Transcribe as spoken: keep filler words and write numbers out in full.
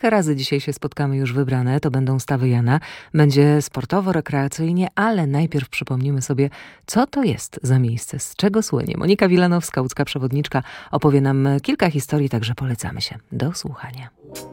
Te razy dzisiaj się spotkamy już wybrane, to będą Stawy Jana. Będzie sportowo, rekreacyjnie, ale najpierw przypomnimy sobie, co to jest za miejsce, z czego słynie. Monika Wilanowska, łódzka przewodniczka, opowie nam kilka historii, także polecamy się. Do słuchania.